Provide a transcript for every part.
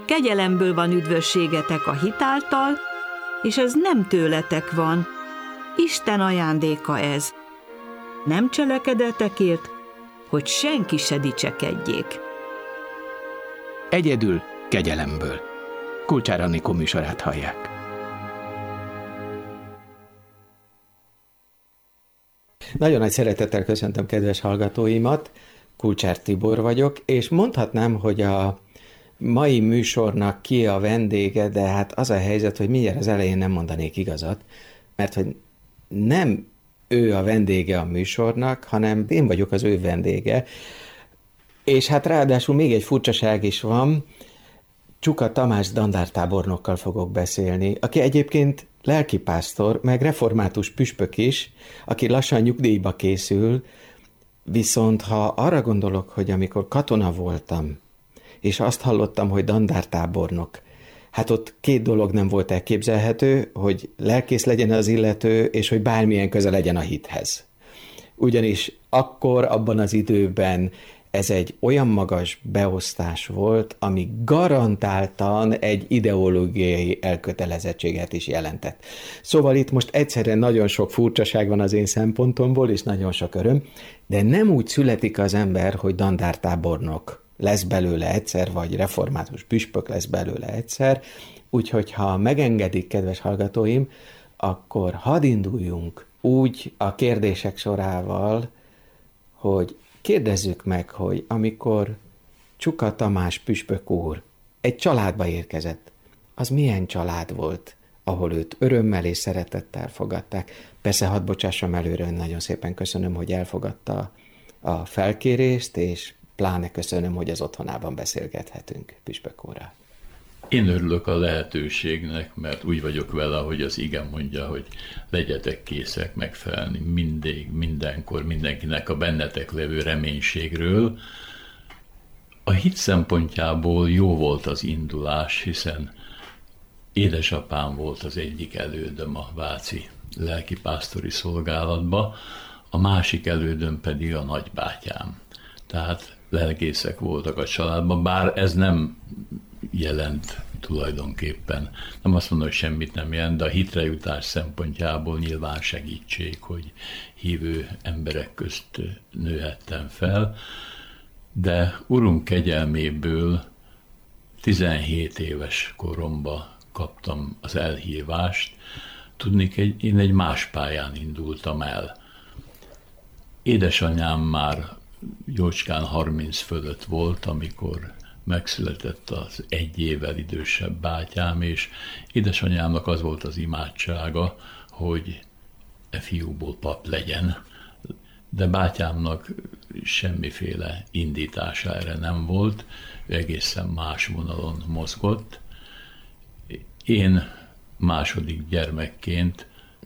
kegyelemből van üdvösségetek a hit által, és ez nem tőletek van. Isten ajándéka ez. Nem cselekedetekért, hogy senki se dicsekedjék. Egyedül kegyelemből. Kulcsár Anikó műsorát hallják. Nagyon nagy szeretettel köszöntöm kedves hallgatóimat, Kulcsár Tibor vagyok, és mondhatnám, hogy a mai műsornak ki a vendége, de hát az a helyzet, hogy mindjárt az elején nem mondanék igazat, mert hogy nem ő a vendége a műsornak, hanem én vagyok az ő vendége, és hát ráadásul még egy furcsaság is van, Csuka Tamás dandártábornokkal fogok beszélni, aki egyébként lelkipásztor, meg református püspök is, aki lassan nyugdíjba készül, viszont ha arra gondolok, hogy amikor katona voltam, és azt hallottam, hogy dandártábornok, hát ott két dolog nem volt elképzelhető, hogy lelkész legyen az illető, és hogy bármilyen köze legyen a hithez. Ugyanis akkor, abban az időben ez egy olyan magas beosztás volt, ami garantáltan egy ideológiai elkötelezettséget is jelentett. Szóval itt most egyszerűen nagyon sok furcsaság van az én szempontomból, és nagyon sok öröm, de nem úgy születik az ember, hogy dandártábornok lesz belőle egyszer, vagy református püspök lesz belőle egyszer, úgyhogy ha megengedik, kedves hallgatóim, akkor hadd induljunk úgy a kérdések sorával, hogy kérdezzük meg, hogy amikor Csuka Tamás püspök úr egy családba érkezett, az milyen család volt, ahol őt örömmel és szeretettel fogadták. Persze hadd bocsássam előre, nagyon szépen köszönöm, hogy elfogadta a felkérést, és pláne köszönöm, hogy az otthonában beszélgethetünk püspök úrral. Én örülök a lehetőségnek, mert úgy vagyok vele, hogy az ige mondja, hogy legyetek készek megfelelni mindig, mindenkor, mindenkinek a bennetek levő reménységről. A hit szempontjából jó volt az indulás, hiszen édesapám volt az egyik elődöm a váci lelkipásztori szolgálatba, a másik elődöm pedig a nagybátyám. Tehát lelkészek voltak a családban, bár ez nem jelent tulajdonképpen. Nem azt mondom, hogy semmit nem jelent, de a hitre jutás szempontjából nyilván segítség, hogy hívő emberek közt nőhettem fel, de Urunk kegyelméből 17 éves koromban kaptam az elhívást. Tudni, én egy más pályán indultam el. Édesanyám már jócskán 30 fölött volt, amikor megszületett az 1 évvel idősebb bátyám, és édesanyámnak az volt az imádsága, hogy fiúból pap legyen, de bátyámnak semmiféle indítása erre nem volt, ő egészen más vonalon mozgott. Én második gyermekként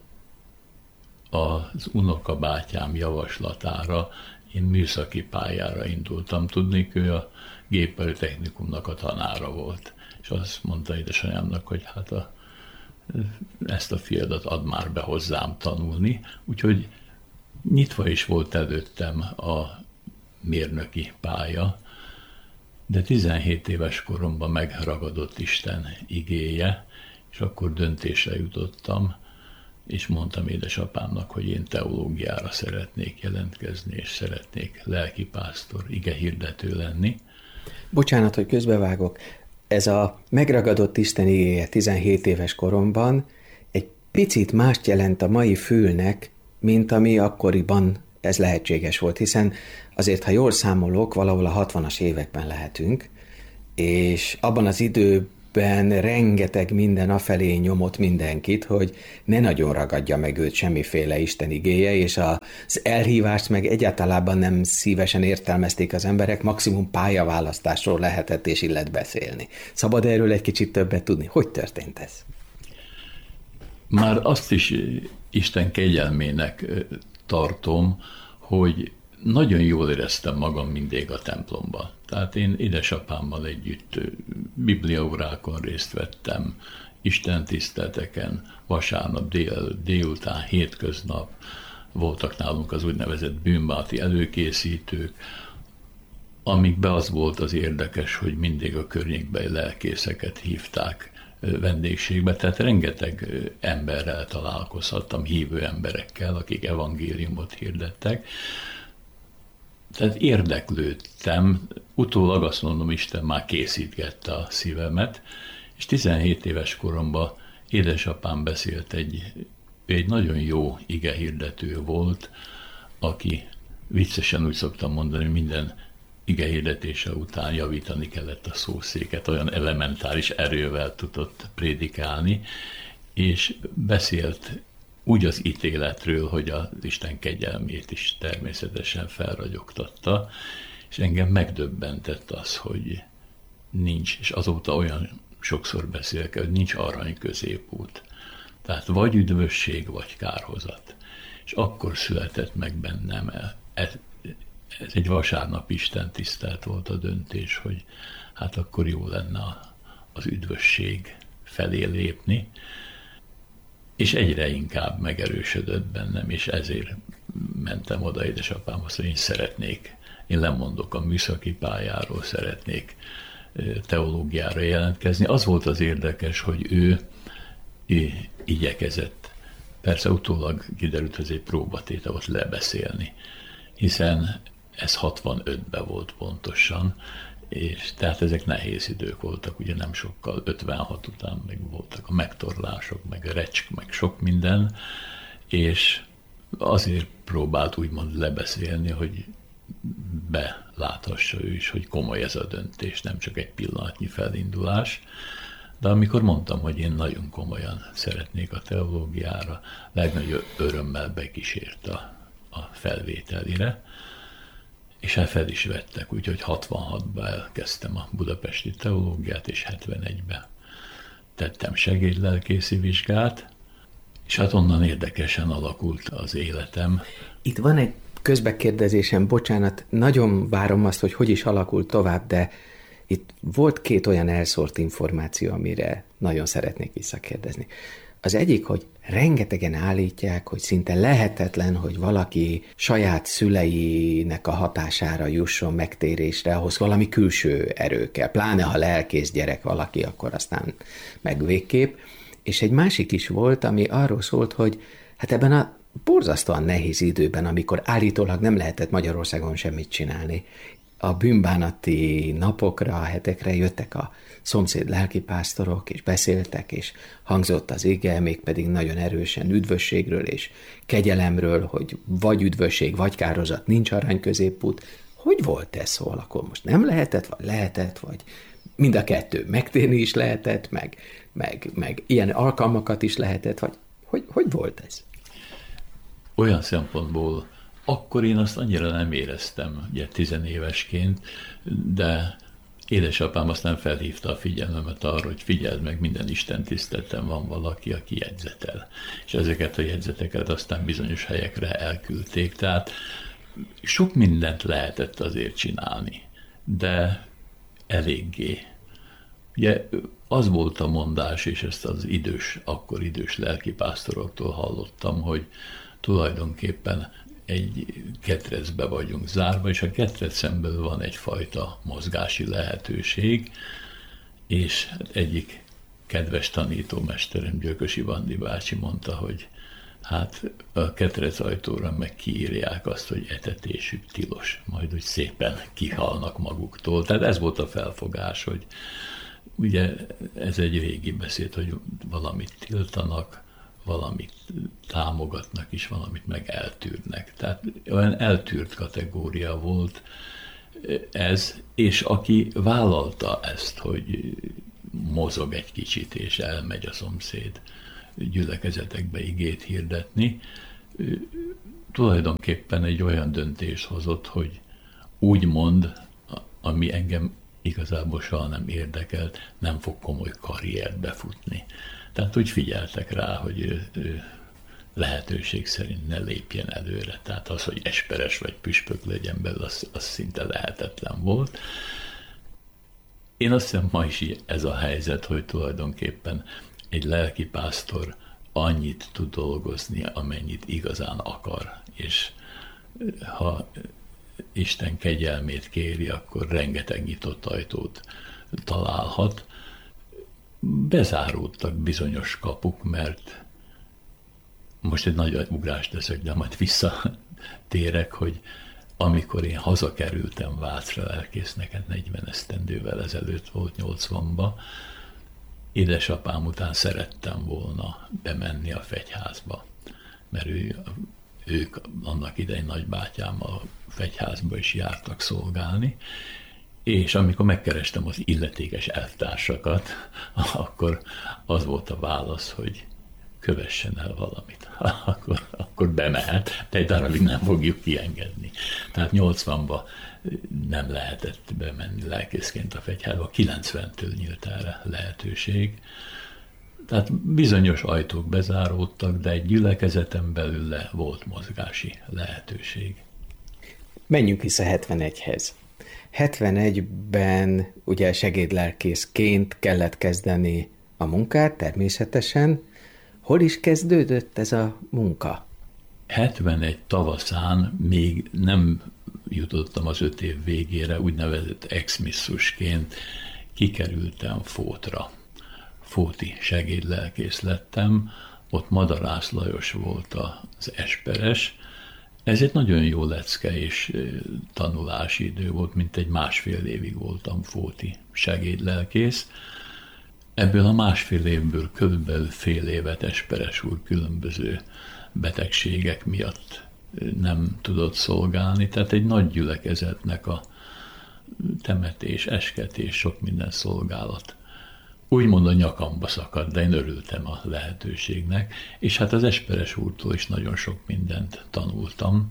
az unokabátyám javaslatára én műszaki pályára indultam. Tudnék, ő a gépelőtechnikumnak a tanára volt. És azt mondta édesanyámnak, hogy hát ezt a fiadat add már be hozzám tanulni. Úgyhogy nyitva is volt előttem a mérnöki pálya, de 17 éves koromban megragadott Isten igéje, és akkor döntésre jutottam, és mondtam édesapámnak, hogy én teológiára szeretnék jelentkezni, és szeretnék lelkipásztor, igehirdető lenni. Bocsánat, hogy közbevágok. Ez a megragadott Isten igéje 17 éves koromban egy picit mást jelent a mai fülnek, mint ami akkoriban ez lehetséges volt, hiszen azért, ha jól számolok, valahol a 60-as években lehetünk, és abban az időben rengeteg minden afelé nyomott mindenkit, hogy ne nagyon ragadja meg őt semmiféle Isten igéje, és az elhívást meg egyáltalában nem szívesen értelmezték az emberek, maximum pályaválasztásról lehetett és illet beszélni. Szabad erről egy kicsit többet tudni? Hogy történt ez? Már azt is Isten kegyelmének tartom, hogy nagyon jól éreztem magam mindig a templomban. Tehát én édesapámmal együtt bibliaórákon részt vettem, istentiszteleteken, vasárnap délután, hétköznap voltak nálunk az úgynevezett bűnbáti előkészítők. amikben az volt az érdekes, hogy mindig a környékbeli lelkészeket hívták vendégségbe, tehát rengeteg emberrel találkozhattam, hívő emberekkel, akik evangéliumot hirdettek. Tehát érdeklődtem, utólag azt mondom, Isten már készítgette a szívemet, és 17 éves koromban édesapám beszélt egy nagyon jó igehirdető volt, aki viccesen úgy szoktam mondani, hogy minden igehirdetése után javítani kellett a szószéket, olyan elementáris erővel tudott prédikálni, és beszélt úgy az ítéletről, hogy az Isten kegyelmét is természetesen felragyogtatta, és engem megdöbbentett az, hogy nincs, és azóta olyan sokszor beszélek, hogy nincs arany középút. Tehát vagy üdvösség, vagy kárhozat. És akkor született meg bennem ez egy vasárnap Isten tisztelt volt a döntés, hogy hát akkor jó lenne az üdvösség felé lépni, és egyre inkább megerősödött bennem, és ezért mentem oda édesapámhoz, hogy én lemondok a műszaki pályáról, szeretnék teológiára jelentkezni. Az volt az érdekes, hogy ő igyekezett. Persze utólag kiderült, hogy ez egy próbatétel volt lebeszélni, hiszen ez 65-ben volt pontosan, és tehát ezek nehéz idők voltak, ugye nem sokkal, 56 után meg voltak a megtorlások, meg a recsk, meg sok minden, és azért próbált úgymond lebeszélni, hogy beláthassa ő is, hogy komoly ez a döntés, nem csak egy pillanatnyi felindulás. De amikor mondtam, hogy én nagyon komolyan szeretnék a teológiára, legnagyobb örömmel bekísért a felvételire, és hát fel is vettek, úgyhogy 66-ban elkezdtem a budapesti teológiát, és 71-ben tettem segédlelkészi vizsgát, és hát onnan érdekesen alakult az életem. Itt van egy közbekérdezésem, bocsánat, nagyon várom azt, hogy is alakult tovább, de itt volt 2 olyan elszórt információ, amire nagyon szeretnék visszakérdezni. Az egyik, hogy rengetegen állítják, hogy szinte lehetetlen, hogy valaki saját szüleinek a hatására jusson megtérésre, ahhoz valami külső erő kell. Pláne, ha lelkész gyerek valaki, akkor aztán meg végképp. És egy másik is volt, ami arról szólt, hogy hát ebben a borzasztóan nehéz időben, amikor állítólag nem lehetett Magyarországon semmit csinálni, a bűnbánati napokra, hetekre jöttek a szomszéd lelkipásztorok, és beszéltek, és hangzott az ige, mégpedig nagyon erősen üdvösségről és kegyelemről, hogy vagy üdvösség, vagy kárhozat, nincs arany középút. Hogy volt ez, szóval akkor most nem lehetett, vagy mind a kettő, megtérni is lehetett, meg ilyen alkalmakat is lehetett, vagy hogy volt ez? Olyan szempontból akkor én azt annyira nem éreztem, ugye 10 évesként, de édesapám aztán felhívta a figyelmemet arra, hogy figyeld meg, minden istentiszteleten van valaki, aki jegyzetel. És ezeket a jegyzeteket aztán bizonyos helyekre elküldték. Tehát sok mindent lehetett azért csinálni, de eléggé. Ugye az volt a mondás, és ezt az akkor idős lelkipásztoroktól hallottam, hogy tulajdonképpen egy ketrecbe vagyunk zárva, és a ketrecen belül van egyfajta mozgási lehetőség, és egyik kedves tanítómesterem, Gyökös Ivandi bácsi mondta, hogy hát a ketrec ajtóra meg kiírják azt, hogy etetésük tilos, majd úgy szépen kihalnak maguktól. Tehát ez volt a felfogás, hogy ugye ez egy régi beszéd, hogy valamit tiltanak, valamit támogatnak is, valamit meg eltűrnek. Tehát olyan eltűrt kategória volt ez, és aki vállalta ezt, hogy mozog egy kicsit, és elmegy a szomszéd gyülekezetekbe igét hirdetni, tulajdonképpen egy olyan döntést hozott, hogy úgymond, ami engem igazából soha nem érdekelt, nem fog komoly karriert befutni. Tehát úgy figyeltek rá, hogy ő lehetőség szerint ne lépjen előre. Tehát az, hogy esperes vagy püspök legyen belőle, az szinte lehetetlen volt. Én azt hiszem, ma is ez a helyzet, hogy tulajdonképpen egy lelkipásztor annyit tud dolgozni, amennyit igazán akar. És ha Isten kegyelmét kéri, akkor rengeteg nyitott ajtót találhat. Bezáródtak bizonyos kapuk, mert most egy nagy ugrást teszek, de majd visszatérek, hogy amikor én hazakerültem Vácra lelkésznek, 40 esztendővel ezelőtt volt, 80-ba, édesapám után szerettem volna bemenni a fegyházba, mert ők annak idején nagybátyámmal a fegyházba is jártak szolgálni, és amikor megkerestem az illetékes elvtársakat, akkor az volt a válasz, hogy kövessen el valamit. Akkor bemehet, de egy darabig nem fogjuk kiengedni. Tehát 80-ban nem lehetett bemenni lelkészként a fegyházba, 90-től nyílt erre lehetőség. Tehát bizonyos ajtók bezáródtak, de egy gyülekezeten belül volt mozgási lehetőség. Menjünk vissza 71-hez. 71-ben ugye segédlelkészként kellett kezdeni a munkát, természetesen. Hol is kezdődött ez a munka? 71 tavaszán még nem jutottam az 5 év végére, úgynevezett exmisszusként kikerültem Fótra. Fóti segédlelkész lettem, ott Madarász Lajos volt az esperes. Ez egy nagyon jó lecke és tanulási idő volt, mint egy 1,5 évig voltam Fóti segédlelkész. Ebből a 1,5 évből körülbelül fél évet esperes úr különböző betegségek miatt nem tudott szolgálni, tehát egy nagy gyülekezetnek a temetés, esketés, sok minden szolgálat úgymond a nyakamba szakadt, de én örültem a lehetőségnek, és hát az esperes úrtól is nagyon sok mindent tanultam.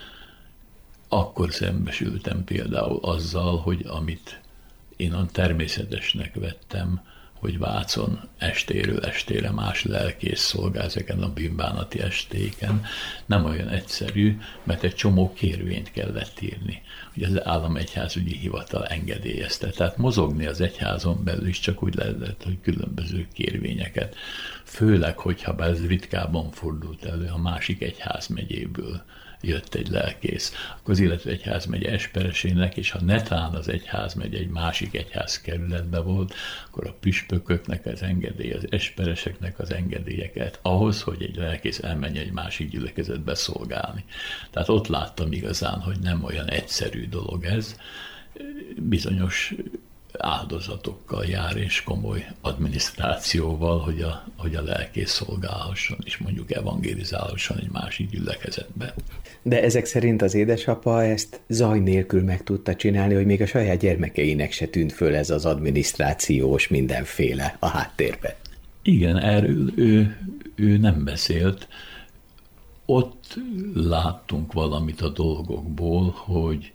Akkor szembesültem például azzal, hogy amit én a természetesnek vettem, hogy Vácon estéről estére más lelkész szolgál ezeken a bűnbánati estéken, nem olyan egyszerű, mert egy csomó kérvényt kellett írni, hogy az államegyházügyi hivatal engedélyezte. Tehát mozogni az egyházon belül is csak úgy lehetett, hogy különböző kérvényeket, főleg, hogyha ez ritkában fordult elő, a másik egyházmegyéből jött egy lelkész, akkor az illető egyházmegye esperesének, és ha netán az egyházmegye egy másik egyházkerületbe volt, akkor a püspököknek az engedély, az espereseknek az engedélyeket ahhoz, hogy egy lelkész elmenjen egy másik gyülekezetbe szolgálni. Tehát ott láttam igazán, hogy nem olyan egyszerű dolog ez, bizonyos áldozatokkal jár, és komoly adminisztrációval, hogy a lelkész szolgálhasson, és mondjuk evangélizálhasson egy másik gyülekezetbe. De ezek szerint az édesapa ezt zaj nélkül meg tudta csinálni, hogy még a saját gyermekeinek se tűnt föl ez az adminisztrációs mindenféle a háttérbe. Igen, erről ő nem beszélt. Ott láttunk valamit a dolgokból, hogy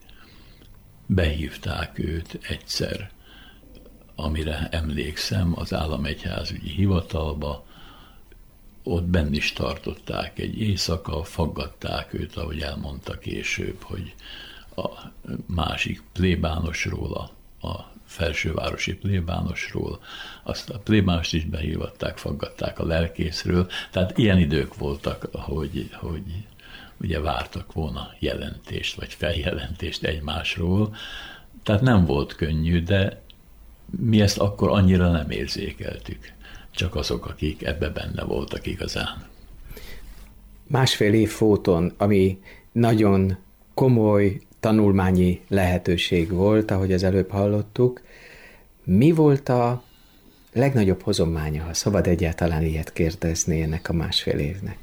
behívták őt egyszer, amire emlékszem, az államegyházügyi hivatalba, ott benn is tartották egy éjszaka, faggatták őt, ahogy elmondta később, hogy a másik plébánosról, a felsővárosi plébánosról, azt a plébánost is behívatták, faggatták a lelkészről, tehát ilyen idők voltak, hogy ugye vártak volna jelentést, vagy feljelentést egymásról, tehát nem volt könnyű, de mi ezt akkor annyira nem érzékeltük, csak azok, akik ebbe benne voltak igazán. 1,5 év Fóton, ami nagyon komoly tanulmányi lehetőség volt, ahogy az előbb hallottuk. Mi volt a legnagyobb hozománya, ha szabad egyáltalán ilyet kérdezni ennek a 1,5 évnek?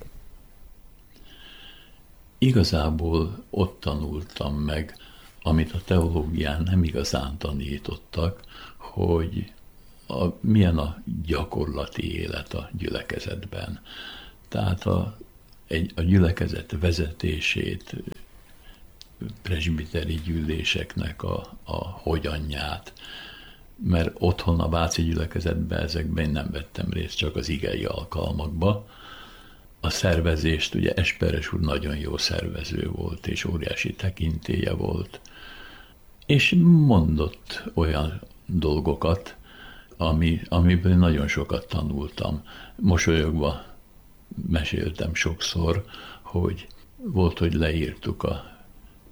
Igazából ott tanultam meg, amit a teológián nem igazán tanítottak, hogy milyen a gyakorlati élet a gyülekezetben. Tehát a gyülekezet vezetését, presbiteri gyűléseknek a hogyanját, mert otthon a váci gyülekezetben ezekben én nem vettem részt, csak az igei alkalmakba. A szervezést, ugye Esperes úr nagyon jó szervező volt, és óriási tekintélye volt, és mondott olyan dolgokat, amiből nagyon sokat tanultam. Mosolyogva meséltem sokszor, hogy volt, hogy leírtuk a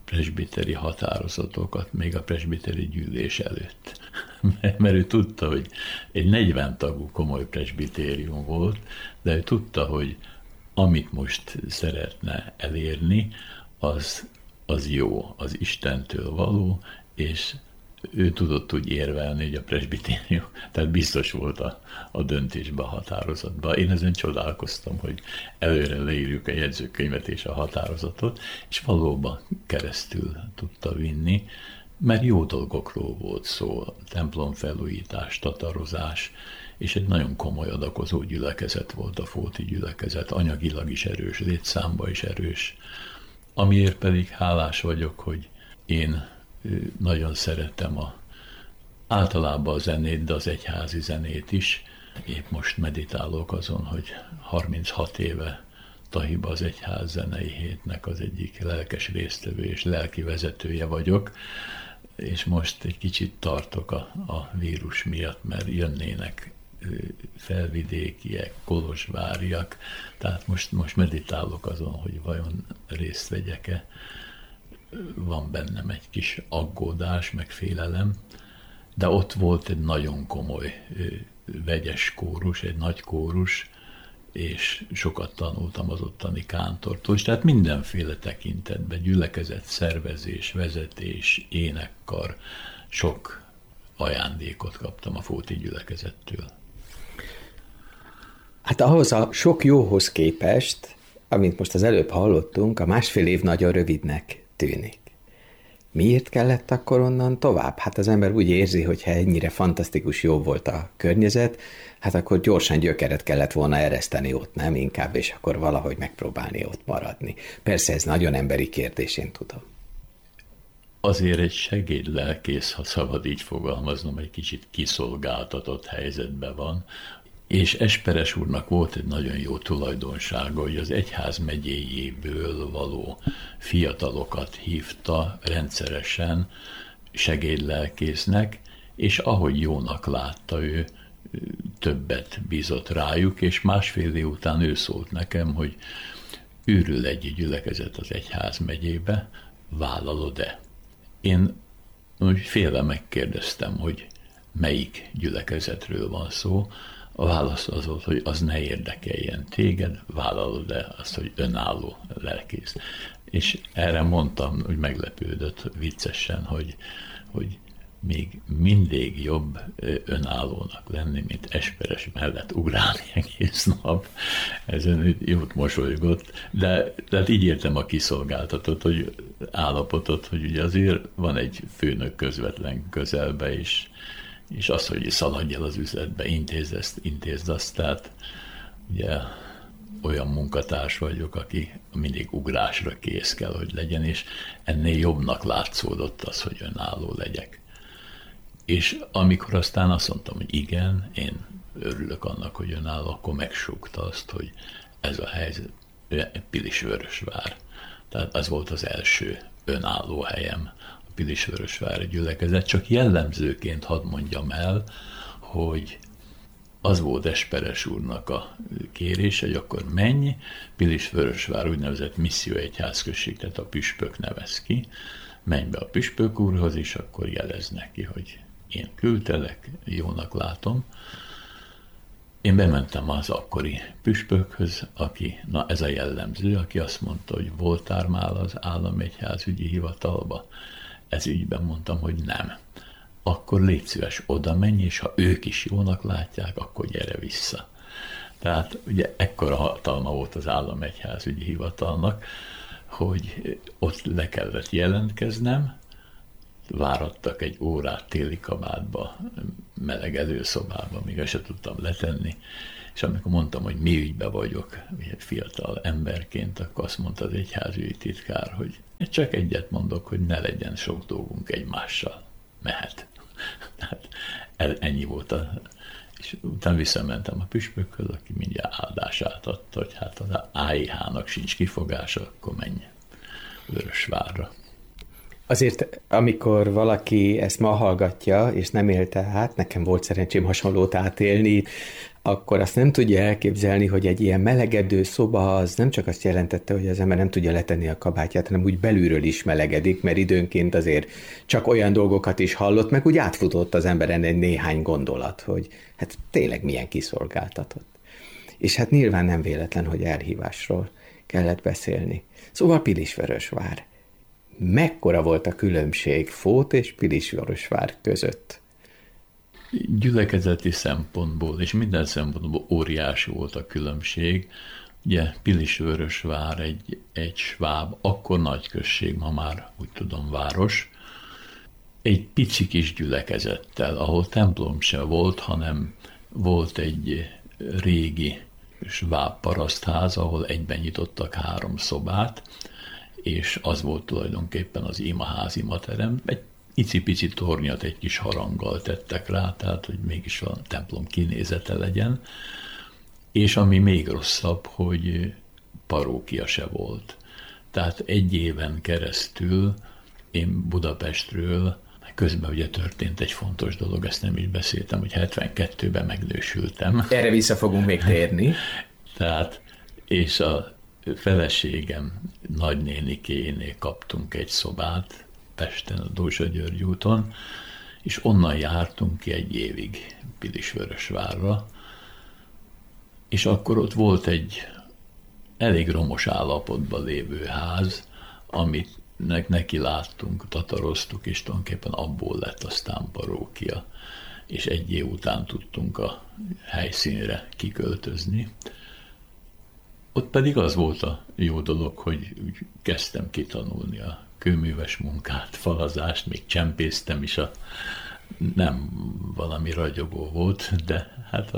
presbiteri határozatokat még a presbiteri gyűlés előtt. Mert ő tudta, hogy egy 40 tagú komoly presbitérium volt, de ő tudta, hogy amit most szeretne elérni, az jó, az Istentől való, és ő tudott úgy érvelni, hogy a presbitérium, tehát biztos volt a döntésben, a határozatban. Én ezen csodálkoztam, hogy előre leírjuk a jegyzőkönyvet és a határozatot, és valóban keresztül tudta vinni, mert jó dolgokról volt szó, templomfelújítás, tatarozás, és egy nagyon komoly adakozó gyülekezet volt a fóti gyülekezet, anyagilag is erős, létszámba is erős, amiért pedig hálás vagyok, hogy én nagyon szeretem általában a zenét, de az egyházi zenét is. Épp most meditálok azon, hogy 36 éve Tahiba az egyház zenei hétnek az egyik lelkes résztvevő és lelki vezetője vagyok, és most egy kicsit tartok a vírus miatt, mert jönnének felvidékiek, kolozsváriak, tehát most meditálok azon, hogy vajon részt vegyek-e. Van bennem egy kis aggódás, meg félelem, de ott volt egy nagyon komoly vegyes kórus, egy nagy kórus, és sokat tanultam az ottani kántortól, és tehát mindenféle tekintetben, gyülekezet, szervezés, vezetés, énekkar, sok ajándékot kaptam a fóti gyülekezettől. Hát ahhoz a sok jóhoz képest, amint most az előbb hallottunk, a másfél év nagyon rövidnek tűnik. Miért kellett akkor onnan tovább? Hát az ember úgy érzi, hogy ha ennyire fantasztikus jó volt a környezet, hát akkor gyorsan gyökeret kellett volna ereszteni ott, nem inkább, és akkor valahogy megpróbálni ott maradni. Persze ez nagyon emberi kérdés, én tudom. Azért egy segédlelkész, ha szabad így fogalmaznom, egy kicsit kiszolgáltatott helyzetben van, és Esperes úrnak volt egy nagyon jó tulajdonsága, hogy az egyház megyéjéből való fiatalokat hívta rendszeresen segédlelkésznek, és ahogy jónak látta, ő többet bízott rájuk, és másfél év után ő szólt nekem, hogy őrül egy gyülekezet az egyház megyébe, vállalod-e? Én félve megkérdeztem, hogy melyik gyülekezetről van szó. A válasz az volt, hogy az ne érdekeljen téged, vállalod-e azt, hogy önálló lelkész. És erre mondtam, hogy meglepődött viccesen, hogy még mindig jobb önállónak lenni, mint Esperes mellett ugrálni egész nap. Ezen jót mosolygott, de hát így értem a kiszolgáltatott állapotot, hogy ugye azért van egy főnök közvetlen közelbe is, és az, hogy szaladj el az üzletbe, intézd azt, tehát ugye olyan munkatárs vagyok, aki mindig ugrásra kész kell, hogy legyen, és ennél jobbnak látszódott az, hogy önálló legyek. És amikor aztán azt mondtam, hogy igen, én örülök annak, hogy önálló, akkor megsúgta azt, hogy ez a helyzet Pilisvörösvár. Tehát az volt az első önálló helyem, a Pilisvörösvári gyülekezet. Csak jellemzőként hadd mondjam el, hogy az volt Esperes úrnak a kérése, hogy akkor menj, Pilisvörösvár úgynevezett misszióegyházközség, tehát a püspök nevez ki, menj be a püspök úrhoz, és akkor jelez neki, hogy én küldtelek, jónak látom. Én bementem az akkori püspökhöz, aki, na ez a jellemző, aki azt mondta, hogy voltál már az államegyházügyi hivatalba. Ez ügyben mondtam, hogy nem. Akkor légy szíves, oda menj, és ha ők is jónak látják, akkor gyere vissza. Tehát ugye ekkora hatalma volt az államegyházügyi hivatalnak, hogy ott le kellett jelentkeznem, várattak egy órát téli kabátba, meleg előszobába, még ezt se tudtam letenni, és amikor mondtam, hogy mi ügybe vagyok, fiatal emberként, akkor azt mondta az egyházügyi titkár, hogy csak egyet mondok, hogy ne legyen sok dolgunk egymással, mehet. Tehát ennyi volt és utána visszamentem a püspökhöz, aki mindjárt áldását adta, hogy hát az AIH-nak sincs kifogása, akkor menj Vörösvárra. Azért, amikor valaki ezt ma hallgatja, és nem élte át, nekem volt szerencsém hasonlót átélni, akkor azt nem tudja elképzelni, hogy egy ilyen melegedő szoba az nem csak azt jelentette, hogy az ember nem tudja letenni a kabátját, hanem úgy belülről is melegedik, mert időnként azért csak olyan dolgokat is hallott, meg úgy átfutott az emberen egy néhány gondolat, hogy hát tényleg milyen kiszolgáltatott. És hát nyilván nem véletlen, hogy elhívásról kellett beszélni. Szóval Pilisvörösvár. Mekkora volt a különbség Fót és Pilisvörösvár között? Gyülekezeti szempontból és minden szempontból óriási volt a különbség. Ugye Pilisvörösvár egy sváb, akkor nagyközség, ma már úgy tudom város, egy pici kis gyülekezettel, ahol templom se volt, hanem volt egy régi sváb parasztház, ahol egyben nyitottak 3 szobát, és az volt tulajdonképpen az imaház, imaterem. Egy icipici tornyat egy kis haranggal tettek rá, tehát hogy mégis a templom kinézete legyen. És ami még rosszabb, hogy parókia se volt. Tehát 1 éven keresztül én Budapestről, közben ugye történt egy fontos dolog, ezt nem is beszéltem, hogy 72-ben megnősültem. Erre vissza fogunk még térni. Tehát, és a feleségem nagynénikénél kaptunk egy szobát Pesten, a Dózsa György úton, és onnan jártunk ki 1 évig Pilisvörösvárra, és akkor ott volt egy elég romos állapotban lévő ház, amit neki láttunk, tataroztuk, és tulajdonképpen abból lett aztán parókia, és 1 év után tudtunk a helyszínre kiköltözni. Ott pedig az volt a jó dolog, hogy kezdtem kitanulni a kőműves munkát, falazást, még csempésztem is, nem valami ragyogó volt, de hát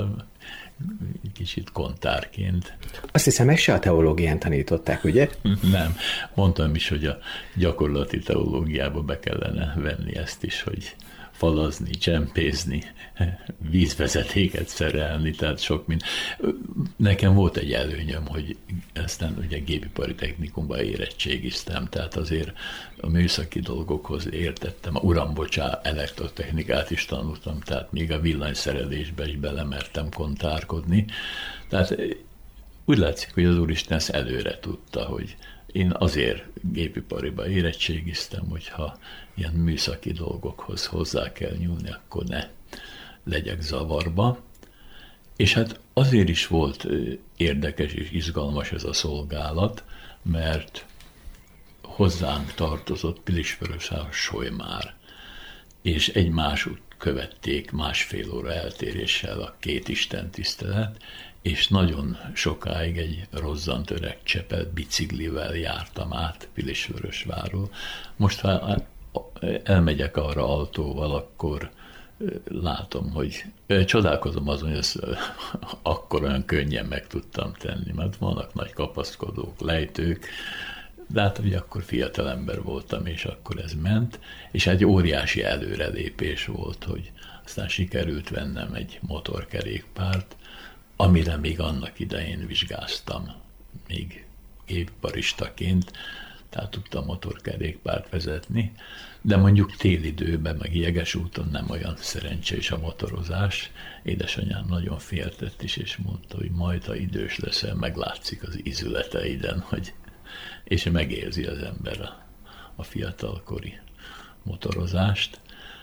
kicsit kontárként. Azt hiszem, ezt se a teológián tanították, ugye? Nem. Mondtam is, hogy a gyakorlati teológiába be kellene venni ezt is, hogy falazni, csempészni, vízvezetéket szerelni, tehát sok mind. Nekem volt egy előnyöm, hogy aztán ugye gépipari technikumban érettségiztem, tehát azért a műszaki dolgokhoz értettem. Uram, bocsá, elektrotechnikát is tanultam, tehát még a villanyszerelésbe is belemertem kontárkodni. Tehát úgy látszik, hogy az Úristen ezt előre tudta, hogy én azért gépipariba érettségiztem, hogyha ilyen műszaki dolgokhoz hozzá kell nyúlni, akkor ne legyek zavarba. És hát azért is volt érdekes és izgalmas ez a szolgálat, mert hozzánk tartozott Pilisvörösvár, Solymár, és egymásút követték 1,5 óra eltéréssel a 2 istentisztelet, és nagyon sokáig egy rozzant öreg csepel biciklivel jártam át Pilisvörösvárról. Most, ha elmegyek arra autóval, akkor látom, hogy csodálkozom azon, hogy ezt akkor olyan könnyen meg tudtam tenni, mert vannak nagy kapaszkodók, lejtők, de hát ugye akkor fiatal ember voltam, és akkor ez ment, és egy óriási előrelépés volt, hogy aztán sikerült vennem egy motorkerékpárt, amire még annak idején vizsgáztam, még gépiparistaként, tehát tudtam motorkerékpárt vezetni, de mondjuk télidőben, meg Jegesúton nem olyan szerencsés a motorozás. Édesanyám nagyon féltett is, és mondta, hogy majd, ha idős leszel, meglátszik az ízületeiden, hogy, és megérzi az ember a fiatalkori motorozást.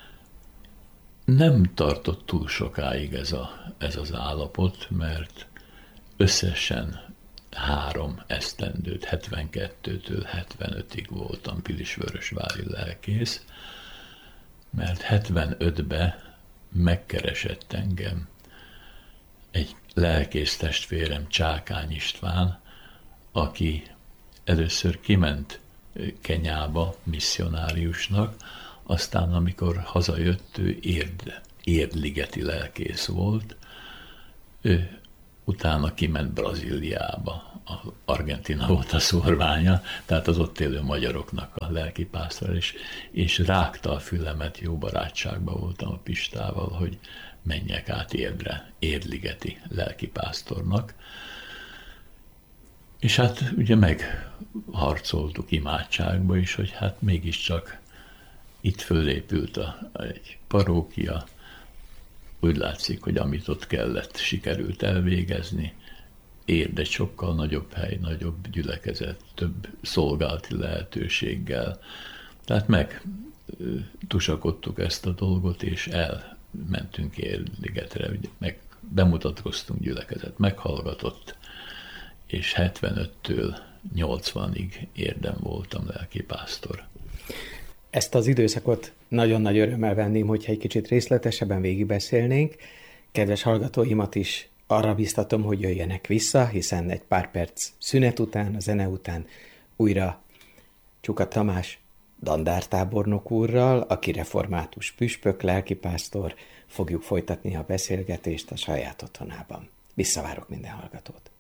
Nem tartott túl sokáig ez az állapot, mert összesen 3 esztendőt, 72-től 75-ig voltam pilisvörösvári lelkész, mert 75-ben megkeresett engem egy lelkész testvérem, Csákány István, aki először kiment Kenyába misszionáriusnak, aztán amikor hazajött, ő érdligeti lelkész volt, ő utána kiment Brazíliába, Argentína volt a szorványa, tehát az ott élő magyaroknak a lelkipásztor, és rágta a fülemet, jó barátságban voltam a Pistával, hogy menjek át Érdre, érdligeti lelkipásztornak. És hát ugye megharcoltuk imádságba is, hogy hát mégiscsak itt fölépült egy parókia, úgy látszik, hogy amit ott kellett, sikerült elvégezni. Érd egy sokkal nagyobb hely, nagyobb gyülekezet, több szolgálati lehetőséggel. Tehát megtusakodtuk ezt a dolgot, és elmentünk Érligetre, meg bemutatkoztunk, gyülekezet meghallgatott, és 75-től 80-ig Érden voltam lelkipásztor. Ezt az időszakot nagyon nagy örömmel venném, hogyha egy kicsit részletesebben végigbeszélnénk. Kedves hallgatóimat is arra biztatom, hogy jöjjenek vissza, hiszen egy pár perc szünet után, a zene után újra Csuka Tamás dandártábornok úrral, aki református püspök, lelkipásztor, fogjuk folytatni a beszélgetést a saját otthonában. Visszavárok minden hallgatót.